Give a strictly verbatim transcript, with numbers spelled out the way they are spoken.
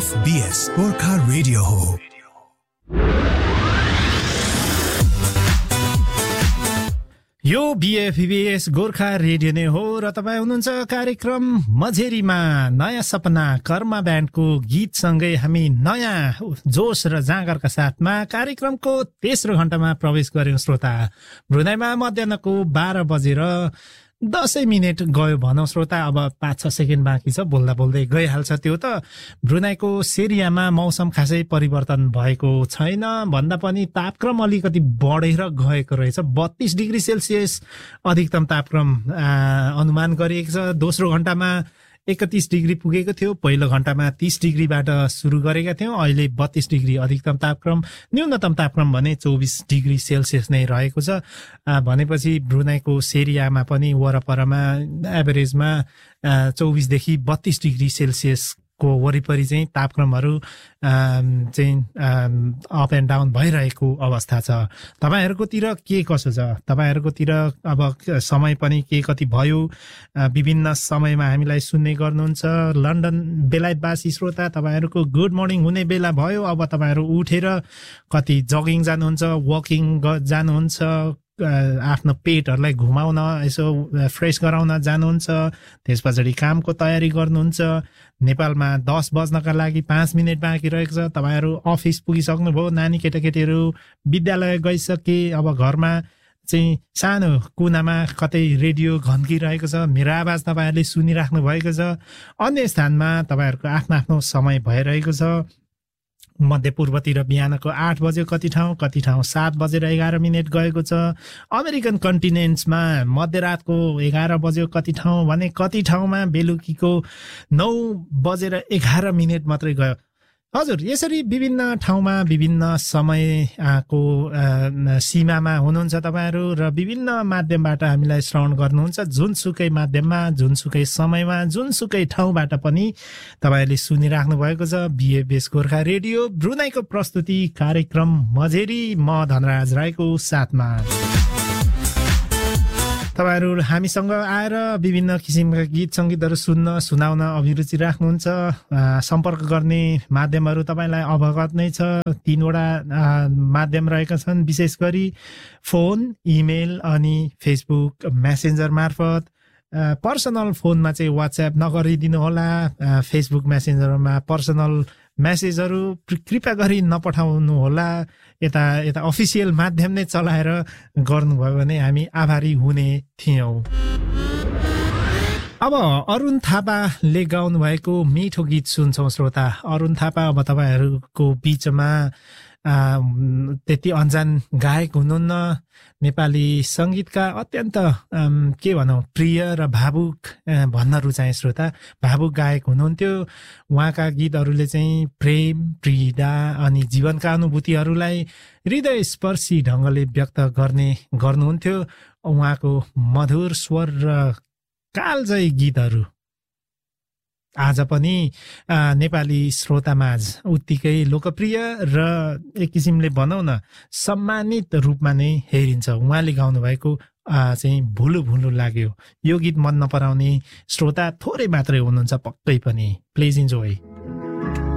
FBS Gorkha radio हो। यो बीएफबीएस Gorkha radio नै हो र तपाईँ हुनुहुन्छ कार्यक्रम मझेरीमा। नयाँ सपना कर्मा ब्यान्डको गीतसँगै हामी नयाँ जोश र जाँगरका साथमा कार्यक्रमको तेस्रो घण्टामा प्रवेश गर्यौं। श्रोता, ब्रुनाईमा मध्याहको बाह्र बजेर दसै मिनट गयो भनौँ श्रोता। अब पाँच छ सेकेन्ड बाँकी छ, बोल्दा बोल्दै गइहाल्छ। त्यो त ब्रुनाईको सेरियामा मौसम खासै परिवर्तन भएको छैन भन्दा पनि तापक्रम अलिकति बढेर गएको रहेछ। बत्तीस डिग्री सेल्सियस अधिकतम तापक्रम अनुमान गरिएको छ। दोस्रो घण्टामा एकतीस डिग्री पुगेको थियो। पहिलो घण्टामा तीस डिग्रीबाट सुरु गरेका थियौं। अहिले बत्तीस डिग्री अधिकतम तापक्रम, न्यूनतम तापक्रम भने चौबिस डिग्री सेल्सियस नै रहेको छ। भनेपछि ब्रुनाईको सेरियामा पनि वरपरमा एभरेजमा चौबिसदेखि बत्तीस डिग्री सेल्सियस को वरिपरि चाहिँ तापक्रमहरू चाहिँ अप एन्ड डाउन भइरहेको अवस्था छ। तपाईहरुकोतिर के कसो छ? तपाईहरुकोतिर अब समय पनि के कति भयो? विभिन्न समयमा हामीलाई सुन्ने गर्नुहुन्छ। लन्डन बेलायतवासी श्रोता, तपाईहरुको गुड मर्निङ हुने बेला भयो। अब तपाईहरु उठेर कति जगिङ जानुहुन्छ, वकिङ जानुहुन्छ, आफ्नो पेटहरूलाई घुमाउन, यसो फ्रेस गराउन जानुहुन्छ, त्यस पछाडि कामको तयारी गर्नुहुन्छ। नेपालमा दस बज्नका लागि पाँच मिनट बाँकी रहेको छ। तपाईहरु अफिस पुगिसक्नुभयो, नानी केटाकेटीहरू विद्यालय गइसके। अब घरमा चाहिँ सानो कुनामा कतै रेडियो घन्किरहेको छ, मेरो आवाज तपाईहरुले सुनिराख्नु भएको छ। अन्य स्थानमा तपाईहरुको आफ्नो आफ्नो समय भइरहेको छ। मध्यपूर्वतिर बिहानको आठ बजे कति ठाउँ, कति ठाउँ सात बजेर एघार मिनट गएको छ। अमेरिकन कन्टिनेन्ट्समा मध्यरातको एघार बजे कति ठाउँ भने कति ठाउँमा बेलुकीको नौ बजेर एघार मिनट मात्रै गयो। हजुर, यसरी विभिन्न ठाउँमा विभिन्न समयको सीमामा हुनुहुन्छ तपाईहरु र विभिन्न माध्यमबाट हामीलाई श्रवण गर्नुहुन्छ। जुनसुकै माध्यममा, जुनसुकै समयमा, जुनसुकै ठाउँबाट पनि तपाईहरुले सुनिराख्नु भएको छ। बीएफबीएस गोर्खा रेडियो ब्रुनाईको प्रस्तुति कार्यक्रम मझेरी, म धनराज राईको साथमा। तपाईहरु हामीसँग आएर विभिन्न किसिमका गीत संगीतहरू सुन्न सुनाउन अभिरुचि राख्नुहुन्छ। सम्पर्क गर्ने माध्यमहरू तपाईलाई अवगत नै छ। तीनवटा माध्यम रहेका छन्, विशेष गरी फोन, इमेल अनि फेसबुक मेसेन्जर मार्फत। पर्सनल फोनमा चाहिँ व्हाट्सएप नगरिदिनु होला। फेसबुक मेसेन्जरमा पर्सनल मेसेजहरू कृपया गरी नपठाउनु होला। यता यता अफिसियल माध्यम नै चलाएर गर्नुभयो भने हामी आभारी हुने थियौं। अब अरुण थापाले गाउनु भएको मिठो गीत सुन्छौं श्रोता। अरुण थापा अब तपाईहरुको बीचमा त्यति अन्जान गायक हुनुहुन्न। नेपाली संगीतका अत्यन्त के भनौं प्रिय र भावुक भन्न रुचाए श्रोता, भावुक गायक हुनुहुन्थ्यो। उहाँका गीतहरूले चाहिँ प्रेम, पीडा अनि जीवनका अनुभूतिहरूलाई हृदय स्पर्शी ढंगले व्यक्त गर्ने गर्नुहुन्थ्यो। उहाँको मधुर स्वर र कालजयी गीतहरू आज पनि नेपाली श्रोतामाझ उत्तिकै लोकप्रिय र एक किसिमले भनौं न सम्मानित रूपमा नै हेरिन्छ। उहाँले गाउनु भएको चाहिँ भुलु भुलु लाग्यो। यो गीत मन नपराउने श्रोता थोरै मात्रै हुनुहुन्छ पक्कै पनि। Please enjoy.